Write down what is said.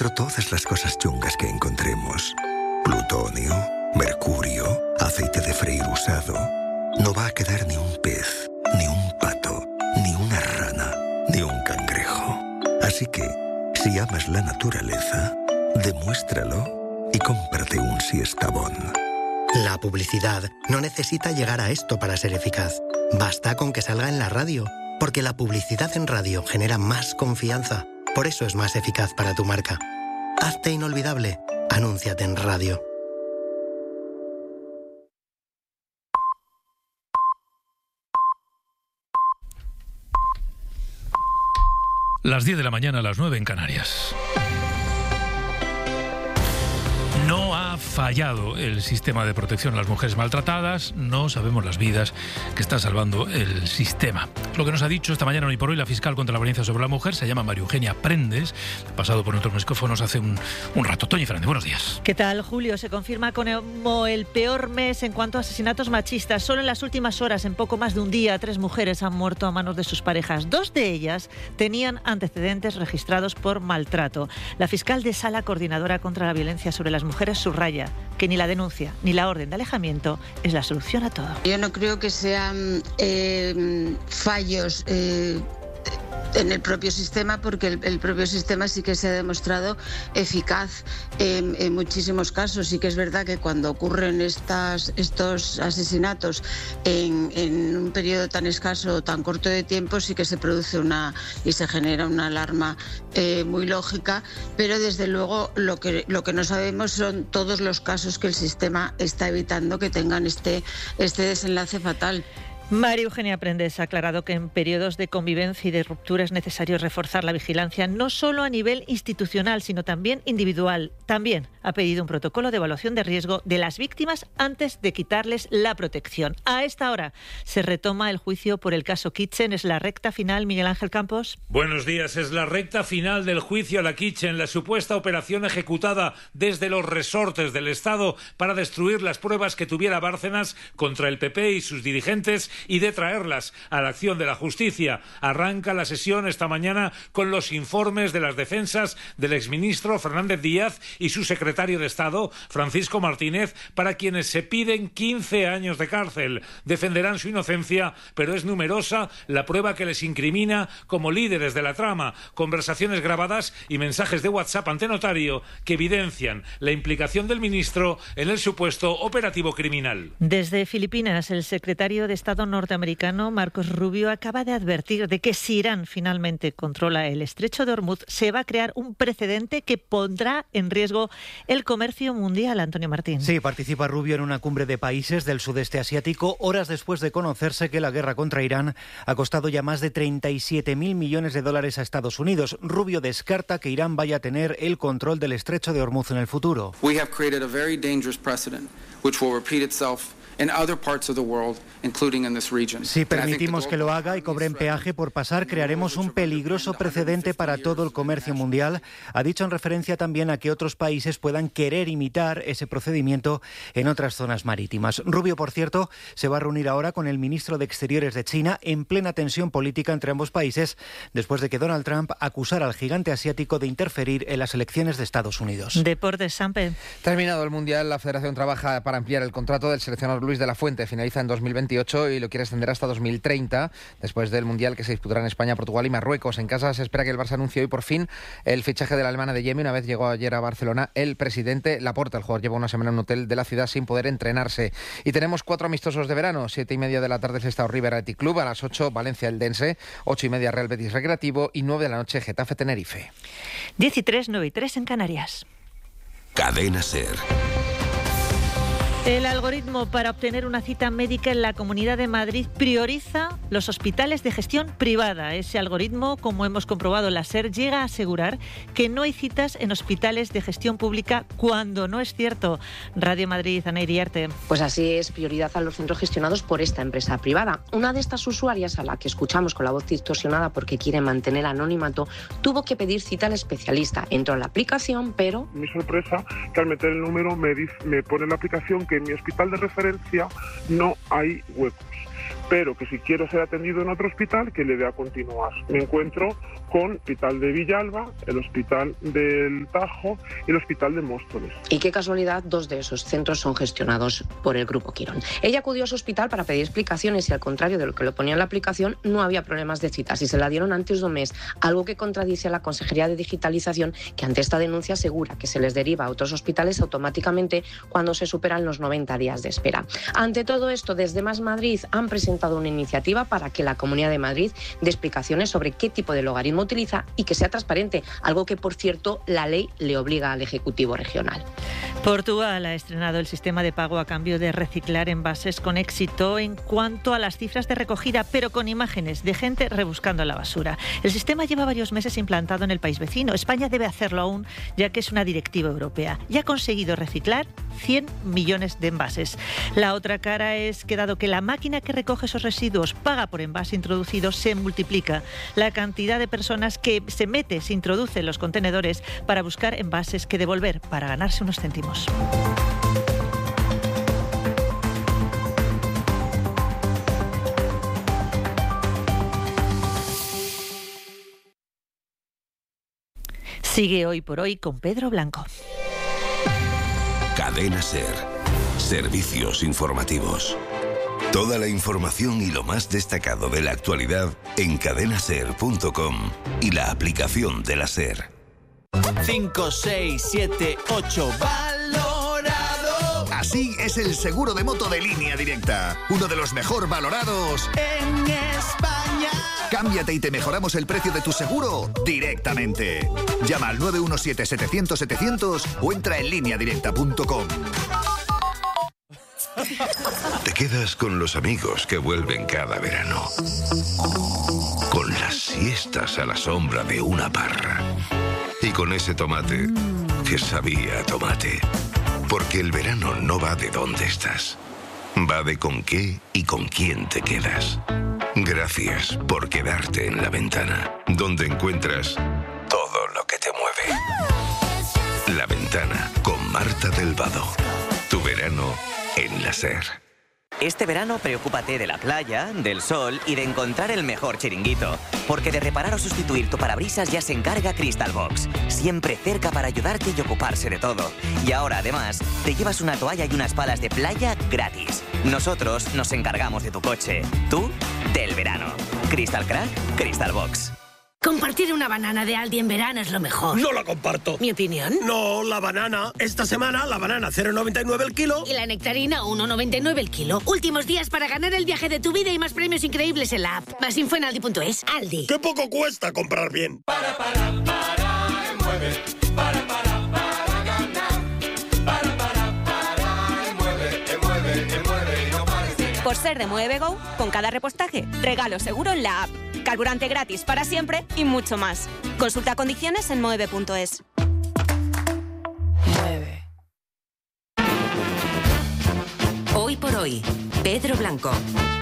dentro todas las cosas chungas que encontremos. Plutonio, mercurio, aceite de freír usado. No va a quedar ni un pez, ni un pato, ni una rana, ni un cangrejo. Así que, si amas la naturaleza, demuéstralo y cómprate un Siestabón. La publicidad no necesita llegar a esto para ser eficaz. Basta con que salga en la radio, porque la publicidad en radio genera más confianza. Por eso es más eficaz para tu marca. Hazte inolvidable. Anúnciate en radio. Las 10 de la mañana, las 9 en Canarias. No ha fallado el sistema de protección a las mujeres maltratadas, no sabemos las vidas que está salvando el sistema. Lo que nos ha dicho esta mañana hoy por hoy la fiscal contra la violencia sobre la mujer se llama María Eugenia Prendes, ha pasado por nuestros micrófonos hace un rato. Toñi Fernández, buenos días. ¿Qué tal, Julio? Se confirma como el peor mes en cuanto a asesinatos machistas. Solo en las últimas horas, en poco más de un día, 3 mujeres han muerto a manos de sus parejas. 2 de ellas tenían antecedentes registrados por maltrato. La fiscal de Sala Coordinadora contra la Violencia sobre las Mujeres subraya que ni la denuncia ni la orden de alejamiento es la solución a todo. Yo no creo que sean fallos en el propio sistema, porque el propio sistema sí que se ha demostrado eficaz en muchísimos casos. Sí que es verdad que cuando ocurren estos asesinatos en un periodo tan escaso, tan corto de tiempo, sí que se produce y se genera una alarma muy lógica, pero desde luego lo que no sabemos son todos los casos que el sistema está evitando que tengan este desenlace fatal. María Eugenia Prendes ha aclarado que en periodos de convivencia y de ruptura es necesario reforzar la vigilancia, no solo a nivel institucional, sino también individual. También ha pedido un protocolo de evaluación de riesgo de las víctimas antes de quitarles la protección. A esta hora se retoma el juicio por el caso Kitchen. ¿Es la recta final, Miguel Ángel Campos? Buenos días. Es la recta final del juicio a la Kitchen, la supuesta operación ejecutada desde los resortes del Estado para destruir las pruebas que tuviera Bárcenas contra el PP y sus dirigentes y de traerlas a la acción de la justicia. Arranca la sesión esta mañana con los informes de las defensas del exministro Fernández Díaz y su secretario de Estado, Francisco Martínez, para quienes se piden 15 años de cárcel. Defenderán su inocencia, pero es numerosa la prueba que les incrimina como líderes de la trama, conversaciones grabadas y mensajes de WhatsApp ante notario que evidencian la implicación del ministro en el supuesto operativo criminal. Desde Filipinas, el secretario de Estado norteamericano Marcos Rubio acaba de advertir de que si Irán finalmente controla el estrecho de Hormuz, se va a crear un precedente que pondrá en riesgo el comercio mundial. Antonio Martín. Sí, participa Rubio en una cumbre de países del sudeste asiático, horas después de conocerse que la guerra contra Irán ha costado ya más de 37.000 millones de dólares a Estados Unidos. Rubio descarta que Irán vaya a tener el control del estrecho de Hormuz en el futuro. We have created a very dangerous precedent which will repeat itself in other parts of the world, including in this region. Si permitimos que lo haga y cobren peaje por pasar, crearemos un peligroso precedente para todo el comercio mundial. Ha dicho en referencia también a que otros países puedan querer imitar ese procedimiento en otras zonas marítimas. Rubio, por cierto, se va a reunir ahora con el ministro de Exteriores de China en plena tensión política entre ambos países, después de que Donald Trump acusara al gigante asiático de interferir en las elecciones de Estados Unidos. Deportes, Sampe. Terminado el Mundial, la Federación trabaja para ampliar el contrato del seleccionador Luis de la Fuente. Finaliza en 2028 y lo quiere extender hasta 2030, después del Mundial que se disputará en España, Portugal y Marruecos. En casa se espera que el Barça anuncie hoy por fin el fichaje de la alemana de Yemi. Una vez llegó ayer a Barcelona el presidente Laporta. El jugador lleva una semana en un hotel de la ciudad sin poder entrenarse. Y tenemos 4 amistosos de verano. 7:30 de la tarde Sestao River Athletic Club, a las 8 Valencia Eldense, 8:30 Real Betis Recreativo y 9 de la noche Getafe Tenerife. 10:03, 9:03 en Canarias. Cadena SER. El algoritmo para obtener una cita médica en la Comunidad de Madrid prioriza los hospitales de gestión privada. Ese algoritmo, como hemos comprobado en la SER, llega a asegurar que no hay citas en hospitales de gestión pública cuando no es cierto. Radio Madrid, Ana Iriarte. Pues así es, prioridad a los centros gestionados por esta empresa privada. Una de estas usuarias, a la que escuchamos con la voz distorsionada porque quiere mantener anonimato, tuvo que pedir cita al especialista. Entró en la aplicación, pero... Mi sorpresa, que al meter el número me pone en la aplicación que en mi hospital de referencia no hay huecos. pero que si quiero ser atendido en otro hospital, que le dé a continuar. Me encuentro con el Hospital de Villalba, el Hospital del Tajo y el Hospital de Móstoles. Y qué casualidad, 2 de esos centros son gestionados por el Grupo Quirón. Ella acudió a su hospital para pedir explicaciones y, al contrario de lo que le ponía en la aplicación, no había problemas de citas y se la dieron antes de un mes, algo que contradice a la Consejería de Digitalización, que ante esta denuncia asegura que se les deriva a otros hospitales automáticamente cuando se superan los 90 días de espera. Ante todo esto, desde Más Madrid han presentado una iniciativa para que la Comunidad de Madrid dé explicaciones sobre qué tipo de logaritmo utiliza y que sea transparente, algo que, por cierto, la ley le obliga al Ejecutivo regional. Portugal ha estrenado el sistema de pago a cambio de reciclar envases con éxito en cuanto a las cifras de recogida, pero con imágenes de gente rebuscando la basura. El sistema lleva varios meses implantado en el país vecino. España debe hacerlo aún, ya que es una directiva europea. Y ha conseguido reciclar 100 millones de envases. La otra cara es que, dado que la máquina que recoge esos residuos paga por envase introducido, se multiplica la cantidad de personas que se introduce en los contenedores para buscar envases que devolver para ganarse unos céntimos. Sigue Hoy por Hoy con Pedro Blanco. Cadena SER. Servicios informativos. Toda la información y lo más destacado de la actualidad en cadenaser.com y la aplicación de la SER. 5, 6, 7, 8, valorado. Así es el seguro de moto de Línea Directa, uno de los mejor valorados en España. Cámbiate y te mejoramos el precio de tu seguro directamente. Llama al 917-700-700 o entra en lineadirecta.com. Te quedas con los amigos que vuelven cada verano, con las siestas a la sombra de una parra y con ese tomate que sabía a tomate. Porque el verano no va de dónde estás, va de con qué y con quién te quedas. Gracias por quedarte en La Ventana, donde encuentras todo lo que te mueve. La Ventana con Marta del Vado. Tu verano en la SER. Este verano preocúpate de la playa, del sol y de encontrar el mejor chiringuito. Porque de reparar o sustituir tu parabrisas ya se encarga Crystal Box. Siempre cerca para ayudarte y ocuparse de todo. Y ahora, además, te llevas una toalla y unas palas de playa gratis. Nosotros nos encargamos de tu coche. Tú, del verano. Crystal Crack, Crystal Box. Compartir una banana de Aldi en verano es lo mejor. No la comparto. ¿Mi opinión? No, la banana. Esta semana la banana 0,99 el kilo. Y la nectarina 1,99 el kilo. Últimos días para ganar el viaje de tu vida y más premios increíbles en la app. Más info en aldi.es. Aldi. ¡Qué poco cuesta comprar bien! Mueve. Para ganar. Mueve. Y no pares de ganar. Por ser de Mueve Go, con cada repostaje, regalo seguro en la app. Carburante gratis para siempre y mucho más. Consulta condiciones en mueve.es. Mueve. Hoy por hoy, Pedro Blanco.